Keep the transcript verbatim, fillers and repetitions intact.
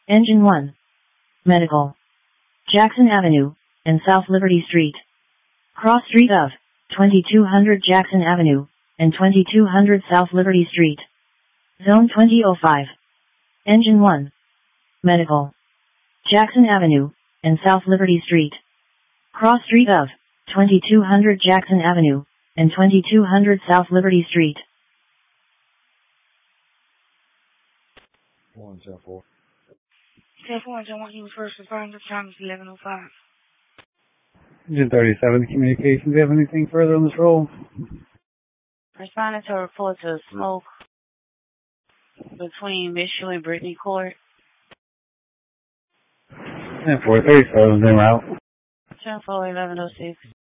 Engine one. Medical. Jackson Avenue and South Liberty Street. Cross street of twenty-two hundred Jackson Avenue and twenty-two hundred South Liberty Street. Zone twenty oh five. Engine one. Medical. Jackson Avenue and South Liberty Street. Cross street of twenty-two hundred Jackson Avenue and twenty-two hundred South Liberty Street. One, ten four. ten four, Engine one, he was first responding. The time is eleven oh five. Engine thirty-seven, communications. Do you have anything further on this roll? Responding to a report to smoke between Mitchell and Brittany Court. ten four, thirty-seven, en route. ten four, eleven oh six.